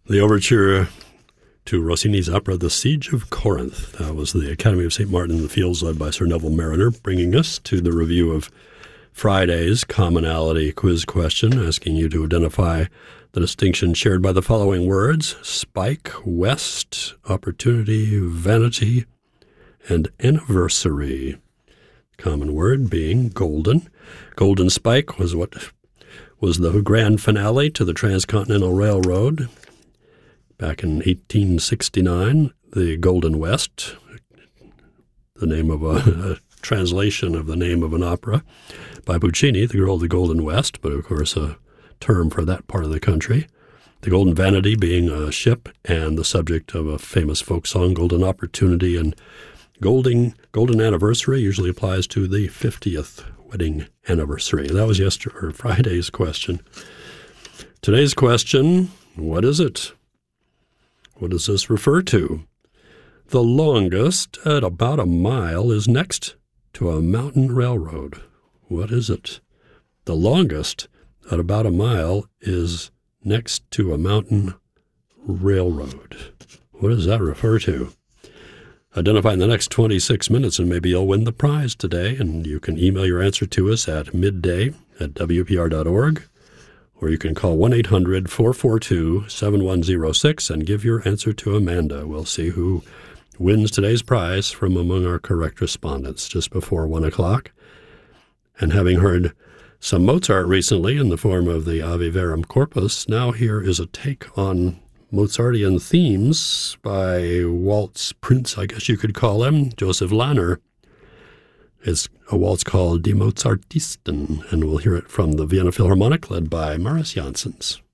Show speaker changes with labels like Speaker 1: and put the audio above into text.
Speaker 1: The overture to Rossini's opera The Siege of Corinth. That was the Academy of St. Martin in the Fields, led by Sir Neville Marriner, bringing us to the review of Friday's commonality quiz question, asking you to identify the distinction shared by the following words: spike, west, opportunity, vanity, and anniversary. Common word being golden. Golden Spike was what was the grand finale to the Transcontinental Railroad back in 1869. The Golden West, the name of a translation of the name of an opera by Puccini, The Girl of the Golden West, but of course a term for that part of the country. The Golden Vanity being a ship and the subject of a famous folk song, Golden Opportunity, and Golden Anniversary usually applies to the 50th wedding anniversary. That was Friday's question. Today's question, what is it? What does this refer to? The longest at about a mile is next to a mountain railroad. What is it? The longest at about a mile is next to a mountain railroad. What does that refer to? Identify in the next 26 minutes and maybe you'll win the prize today. And you can email your answer to us at midday@wpr.org, or you can call 1-800-442-7106 and give your answer to Amanda. We'll see who wins today's prize from among our correct respondents just before 1 o'clock. And having heard some Mozart recently in the form of the Ave Verum Corpus, now here is a take on Mozartian themes by waltz prince, I guess you could call him, Joseph Lanner. It's a waltz called Die Mozartisten, and we'll hear it from the Vienna Philharmonic, led by Maris Janssens.